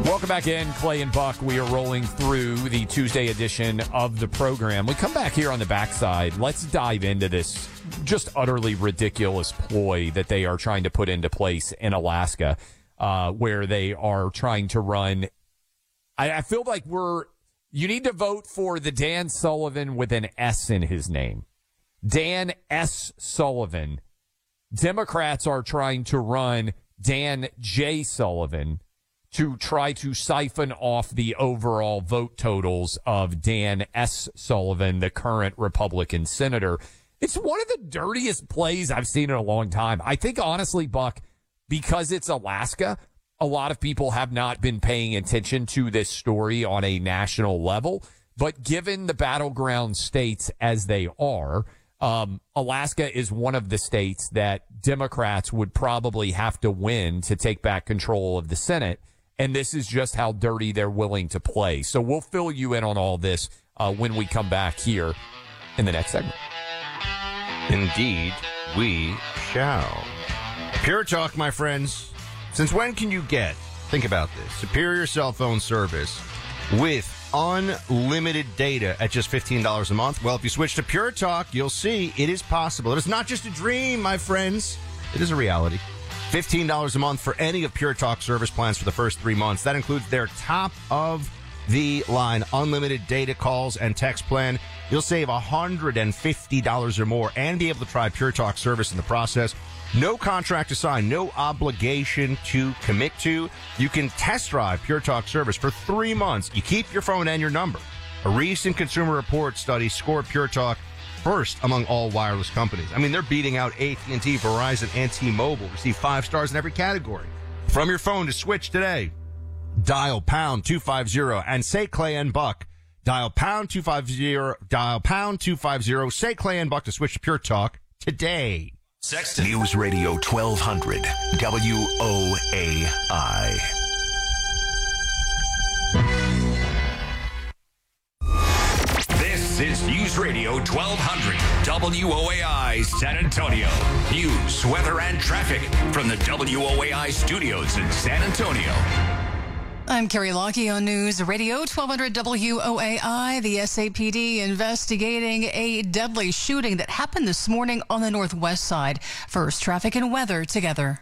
Welcome back in, Clay and Buck. We are rolling through the Tuesday edition of the program. We come back here on the backside. Let's dive into this just utterly ridiculous ploy that they are trying to put into place in Alaska, where they are trying to run. I feel like you need to vote for the Dan Sullivan with an S in his name. Dan S. Sullivan. Democrats are trying to run Dan J. Sullivan to try to siphon off the overall vote totals of Dan S. Sullivan, the current Republican senator. It's one of the dirtiest plays I've seen in a long time. I think, honestly, Buck, because it's Alaska, a lot of people have not been paying attention to this story on a national level. But given the battleground states as they are, Alaska is one of the states that Democrats would probably have to win to take back control of the Senate. And this is just how dirty they're willing to play. So we'll fill you in on all this when we come back here in the next segment. Indeed, we shall. Pure Talk, my friends. Since when can you get, think about this, superior cell phone service with unlimited data at just $15 a month? Well, if you switch to Pure Talk, you'll see it is possible. It is not just a dream, my friends. It is a reality. $15 a month for any of Pure Talk service plans for the first 3 months. That includes their top of the line unlimited data calls and text plan. You'll save $150 or more and be able to try Pure Talk service in the process. No contract to sign, no obligation to commit to. You can test drive Pure Talk service for 3 months. You keep your phone and your number. A recent Consumer Report study scored Pure Talk first among all wireless companies. I mean, they're beating out AT&T, Verizon, and T-Mobile. Receive 5 stars in every category. From your phone to switch today, dial pound 250 and say Clay and Buck. Dial pound 250, say Clay and Buck to switch to Pure Talk today. Sexton News Radio 1200 WOAI. This is News Radio 1200 WOAI San Antonio. News, weather, and traffic from the WOAI studios in San Antonio. I'm Carrie Lockie on News Radio 1200 WOAI. The SAPD investigating a deadly shooting that happened this morning on the northwest side. First, traffic and weather together.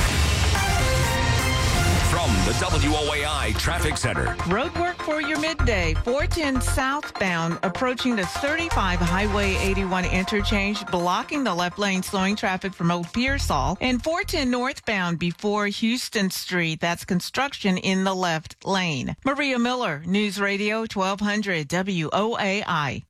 From the WOAI Traffic Center. Road work for your midday. 410 southbound approaching the 35 Highway 81 interchange, blocking the left lane, slowing traffic from Old Pearsall. And 410 northbound before Houston Street. That's construction in the left lane. Maria Miller, News Radio 1200 WOAI.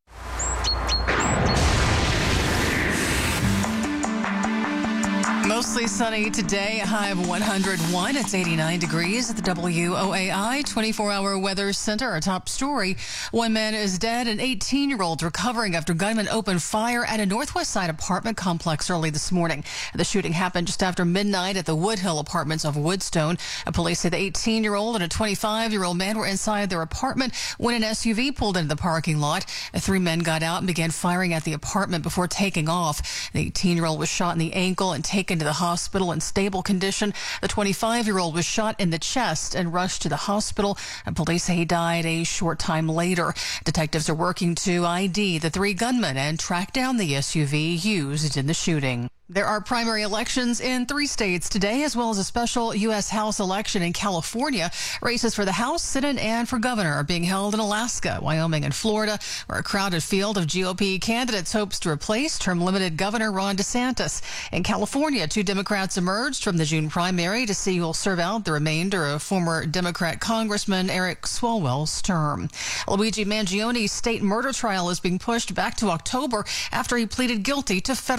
Mostly sunny today, a high of 101. It's 89 degrees at the WOAI 24-hour weather center. Our top story, one man is dead, an 18-year-old recovering after gunmen opened fire at a northwest side apartment complex early this morning. The shooting happened just after midnight at the Woodhill Apartments of Woodstone. Police say the 18-year-old and a 25-year-old man were inside their apartment when an SUV pulled into the parking lot. 3 men got out and began firing at the apartment before taking off. The 18-year-old was shot in the ankle and taken to the hospital in stable condition. The 25-year-old was shot in the chest and rushed to the hospital. And police say he died a short time later. Detectives are working to ID the 3 gunmen and track down the SUV used in the shooting. There are primary elections in 3 states today, as well as a special U.S. House election in California. Races for the House, Senate, and for governor are being held in Alaska, Wyoming, and Florida, where a crowded field of GOP candidates hopes to replace term-limited Governor Ron DeSantis. In California, 2 Democrats emerged from the June primary to see who will serve out the remainder of former Democrat Congressman Eric Swalwell's term. Luigi Mangioni's state murder trial is being pushed back to October after he pleaded guilty to federal